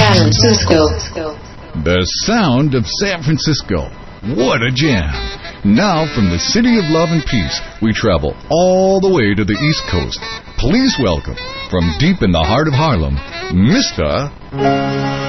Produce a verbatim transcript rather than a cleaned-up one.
San Francisco. The sound of San Francisco. What a jam. Now, from the city of love and peace, we travel all the way to the East Coast. Please welcome, from deep in the heart of Harlem, Mister